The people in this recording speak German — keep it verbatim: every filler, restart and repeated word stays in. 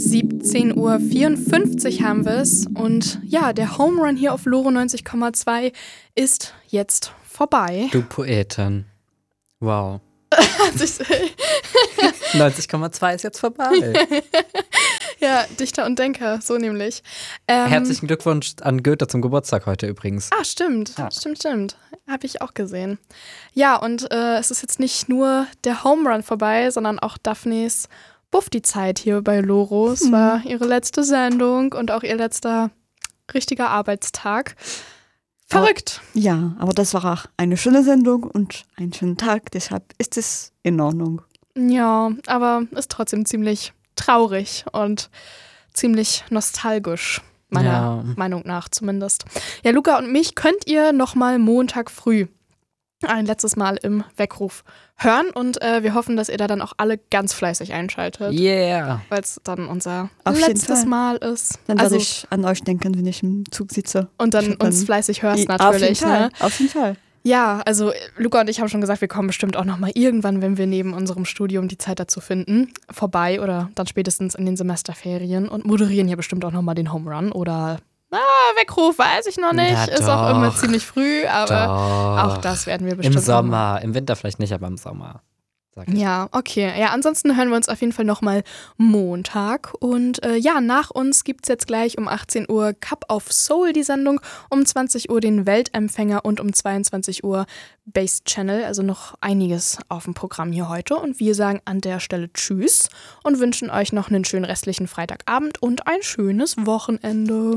siebzehn Uhr vierundfünfzig haben wir es und ja, der Home Run hier auf Loro neunzig Komma zwei ist jetzt vorbei. Du Poetin. Wow. neunzig Komma zwei ist jetzt vorbei. Ja, Dichter und Denker, so nämlich. Ähm, Herzlichen Glückwunsch an Goethe zum Geburtstag heute übrigens. Ah, stimmt, Ja. stimmt, stimmt. Habe ich auch gesehen. Ja, und äh, es ist jetzt nicht nur der Home Run vorbei, sondern auch Daphnes Buff-die-Zeit hier bei Loro. Es war ihre letzte Sendung und auch ihr letzter richtiger Arbeitstag. Verrückt. Aber, ja, aber das war auch eine schöne Sendung und einen schönen Tag, deshalb ist es in Ordnung. Ja, aber ist trotzdem ziemlich traurig und ziemlich nostalgisch, meiner Ja. Meinung nach zumindest. Ja, Luca und mich könnt ihr nochmal Montag früh ein letztes Mal im Weckruf hören und äh, wir hoffen, dass ihr da dann auch alle ganz fleißig einschaltet, Yeah. weil es dann unser Auf jeden letztes Fall. Mal ist. Dann Also, werde ich an euch denken, wenn ich im Zug sitze. und dann Dann- uns fleißig hörst I- natürlich. Auf jeden Fall, Ne? auf jeden Fall. Ja, also Luca und ich haben schon gesagt, wir kommen bestimmt auch nochmal irgendwann, wenn wir neben unserem Studium die Zeit dazu finden, vorbei oder dann spätestens in den Semesterferien und moderieren hier bestimmt auch nochmal den Home Run oder ah, Weckruf, weiß ich noch nicht. Ja, Ist auch doch. immer ziemlich früh, aber Doch. auch das werden wir bestimmt Im noch mal- Sommer. Im Winter vielleicht nicht, aber im Sommer. Sag ich. Ja, okay. Ja, ansonsten hören wir uns auf jeden Fall nochmal Montag. Und äh, ja, nach uns gibt es jetzt gleich um achtzehn Uhr Cup of Soul, die Sendung, um zwanzig Uhr den Weltempfänger und um zweiundzwanzig Uhr Base Channel. Also noch einiges auf dem Programm hier heute. Und wir sagen an der Stelle Tschüss und wünschen euch noch einen schönen restlichen Freitagabend und ein schönes Wochenende.